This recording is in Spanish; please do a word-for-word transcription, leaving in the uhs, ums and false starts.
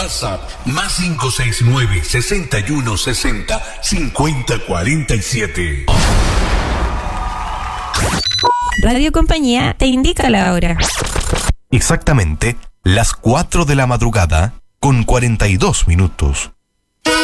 WhatsApp más cinco seis nueve, seis uno seis cero, cinco cero cuatro siete. Radio Compañía te indica la hora. Exactamente las cuatro de la madrugada con cuarenta y dos minutos.